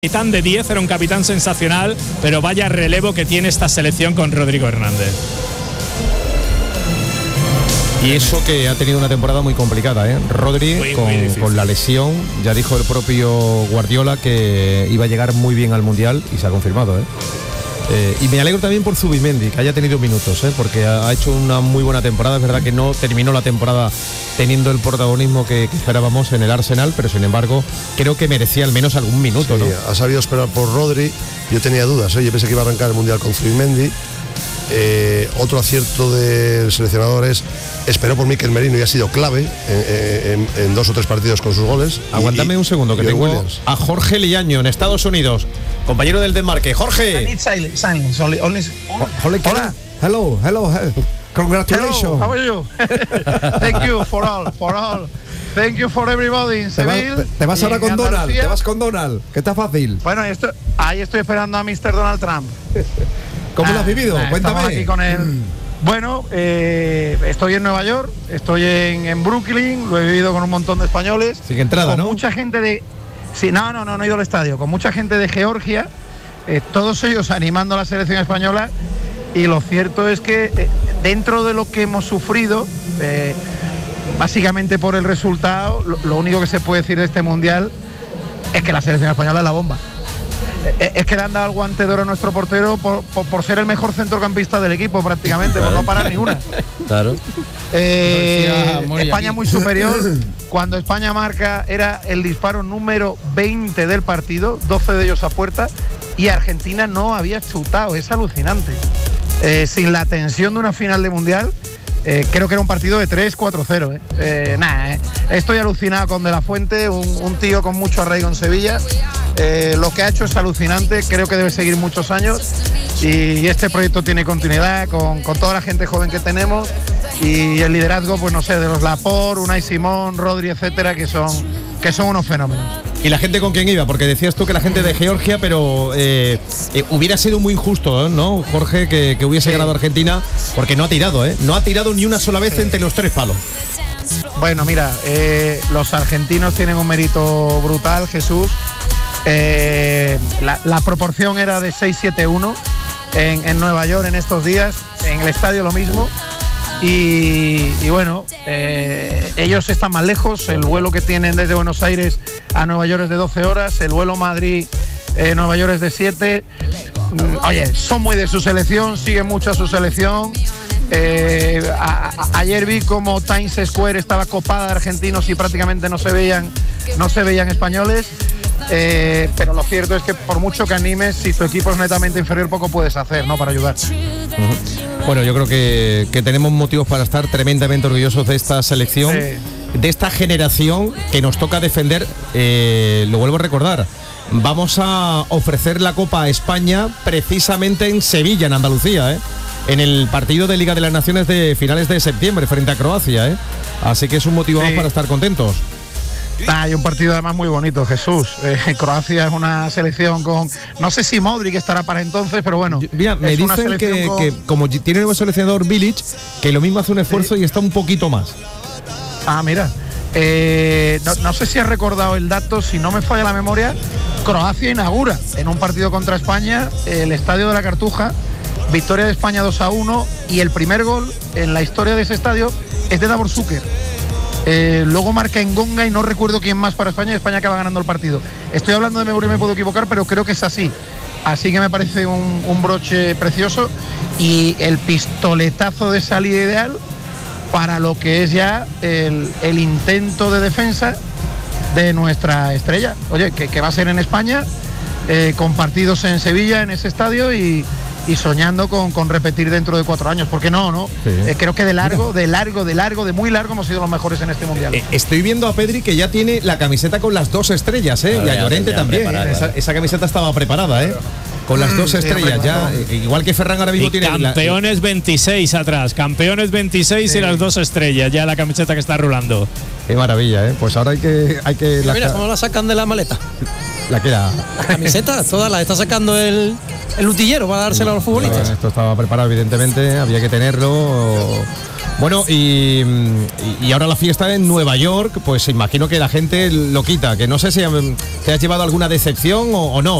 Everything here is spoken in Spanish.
Capitán de 10, era un capitán sensacional, pero vaya relevo que tiene esta selección con Rodrigo Hernández. Y eso que ha tenido una temporada muy complicada, ¿eh? Rodri, con la lesión, ya dijo el propio Guardiola que iba a llegar muy bien al Mundial y se ha confirmado, ¿eh? Y me alegro también por Zubimendi, que haya tenido minutos, porque ha hecho una muy buena temporada. Es verdad que no terminó la temporada teniendo el protagonismo que esperábamos en el Arsenal, pero sin embargo creo que merecía al menos algún minuto, sí, ¿no? Ha sabido esperar por Rodri. Yo tenía dudas, yo pensé que iba a arrancar el Mundial con Zubimendi. Otro acierto del seleccionador es esperó por Mikel Merino y ha sido clave en 2 o 3 partidos con sus goles. Aguántame un segundo, que tengo Williams. a Jorge Liaño en Estados Unidos, compañero del desmarque. Jorge. Hola. Hello. Congratulations. Hello, how are you? Thank you for all. Thank you for everybody in Seville. Te vas ahora con Donald. Andalucía. Te vas con Donald, que está fácil. Bueno, ahí estoy esperando a Mr. Donald Trump. ¿Cómo lo has vivido? Cuéntame. Estamos aquí con él. Bueno, estoy en Nueva York, estoy en Brooklyn, lo he vivido con un montón de españoles. Sin entrada, con ¿no? Mucha gente de... Sí, no he ido al estadio. Con mucha gente de Georgia, todos ellos animando a la selección española. Y lo cierto es que dentro de lo que hemos sufrido, básicamente por el resultado, lo único que se puede decir de este Mundial es que la selección española es la bomba. Es que le han dado el guante de oro a nuestro portero por ser el mejor centrocampista del equipo prácticamente, por no parar ni una. Claro. España muy superior. Cuando España marca era el disparo número 20 del partido, 12 de ellos a puerta, y Argentina no había chutado. Es alucinante. Sin la tensión de una final de Mundial, creo que era un partido de 3-4-0. Estoy alucinado con De La Fuente, un tío con mucho arraigo en Sevilla. Lo que ha hecho es alucinante, creo que debe seguir muchos años y este proyecto tiene continuidad con toda la gente joven que tenemos y el liderazgo, pues no sé, de los Laporte, Unai Simón, Rodri, etcétera, que son unos fenómenos. ¿Y la gente con quién iba? Porque decías tú que la gente de Georgia, pero hubiera sido muy injusto, ¿no, Jorge, que hubiese ganado Argentina? Porque no ha tirado, no ha tirado ni una sola vez entre los 3 palos. Bueno, mira, los argentinos tienen un mérito brutal, Jesús. La proporción era de 6-7-1 en Nueva York en estos días, en el estadio lo mismo. Y bueno, ellos están más lejos, el vuelo que tienen desde Buenos Aires a Nueva York es de 12 horas, el vuelo Madrid-Nueva York es de 7. Oye, son muy de su selección, siguen mucho a su selección. Ayer vi como Times Square estaba copada de argentinos y prácticamente no se veían españoles. Pero lo cierto es que por mucho que animes, si tu equipo es netamente inferior, poco puedes hacer, ¿no?, para ayudar. Bueno, yo creo que tenemos motivos para estar tremendamente orgullosos de esta selección, de esta generación que nos toca defender. Lo vuelvo a recordar, vamos a ofrecer la Copa a España precisamente en Sevilla, en Andalucía, en el partido de Liga de las Naciones de finales de septiembre frente a Croacia, así que es un motivo más para estar contentos. Hay un partido además muy bonito, Jesús. Croacia es una selección con... No sé si Modric estará para entonces, pero bueno. Mira, me dicen que como tiene nuevo seleccionador Bilic, que lo mismo hace un esfuerzo y está un poquito más. Ah, mira. No sé si has recordado el dato, si no me falla la memoria, Croacia inaugura en un partido contra España el Estadio de la Cartuja, victoria de España 2-1, y el primer gol en la historia de ese estadio es de Davor Šuker. Luego marca Engonga y no recuerdo quién más para España, y España acaba ganando el partido. Estoy hablando de memoria y me puedo equivocar, pero creo que es así. Así que me parece un broche precioso y el pistoletazo de salida ideal para lo que es ya el intento de defensa de nuestra estrella. Oye, que va a ser en España, con partidos en Sevilla, en ese estadio, y soñando con repetir dentro de 4 años. ¿Por qué no? Sí. Creo que de muy largo hemos sido los mejores en este Mundial. Estoy viendo a Pedri que ya tiene la camiseta con las 2 estrellas, y a Llorente también. Esa camiseta estaba preparada, con las 2 estrellas, ya, igual que Ferran ahora mismo tiene... Campeones 26 atrás, campeones 26 y las 2 estrellas, ya la camiseta que está rulando. Qué maravilla, pues ahora hay que mira cómo la sacan de la maleta. La camiseta, toda la está sacando el utillero para dársela a los futbolistas. Esto estaba preparado, evidentemente, había que tenerlo. Bueno, y ahora la fiesta en Nueva York, pues imagino que la gente lo quita, que no sé si te has llevado alguna decepción o no.